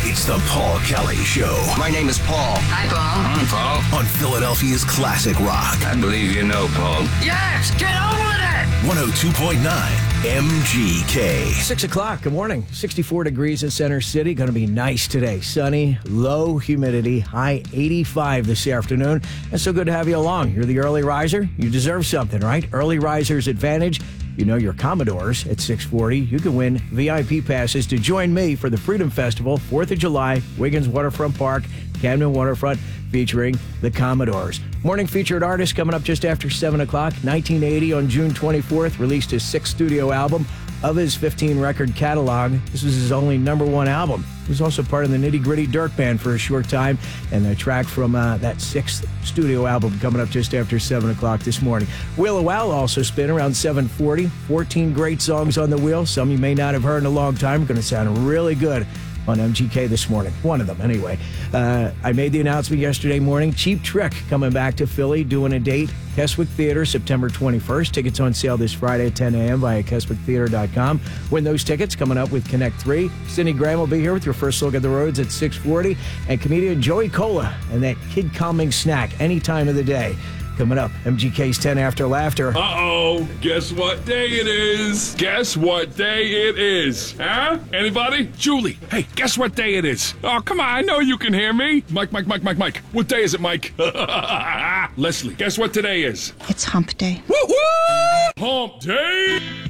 It's the Paul Kelly Show. My name is Paul. Hi, Paul. I'm Paul. On Philadelphia's classic rock. I believe you know, Paul. Yes, get on with it. 102.9 MGK. 6 o'clock. Good morning. 64 degrees in Center City. Going to be nice today. Sunny, low humidity, high 85 this afternoon. And so good to have you along. You're the early riser. You deserve something, right? Early riser's advantage. You know your Commodores at 640. You can win VIP passes to join me for the Freedom Festival, 4th of July, Wiggins Waterfront Park, Camden Waterfront, featuring the Commodores. Morning featured artist coming up just after 7 o'clock. 1980 on June 24th, released his 6th studio album of his 15-record catalog. This was his only #1 album. He was also part of the Nitty Gritty Dirt Band for a short time, and a track from that 6th studio album coming up just after 7 o'clock this morning. Wheel of Wow also spin around 7:40. 14 great songs on the wheel. Some you may not have heard in a long time. Going to sound really good on MGK this morning. One of them, anyway. I made the announcement yesterday morning. Cheap Trick coming back to Philly, doing a date. Keswick Theater, September 21st. Tickets on sale this Friday at 10 a.m. via KeswickTheater.com. Win those tickets coming up with Connect 3. Cindy Graham will be here with your first look at the roads at 6:40. And comedian Joey Cola and that kid calming snack any time of the day. Coming up, MGK's 10 After Laughter. Uh-oh, guess what day it is? Guess what day it is? Huh? Anybody? Julie, hey, guess what day it is? Oh, come on, I know you can hear me. Mike. What day is it, Mike? Leslie, guess what today is? It's hump day. Woo-hoo! Hump day!